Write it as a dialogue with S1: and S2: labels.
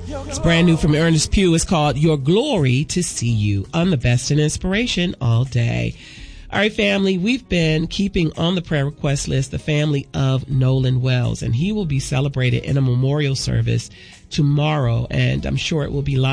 S1: It's brand new from Ernest Pugh. It's called Your Glory to See You on the Best in Inspiration all day. All right, family, we've been keeping on the prayer request list the family of Nolan Wells, and he will be celebrated in a memorial service tomorrow, and I'm sure it will be live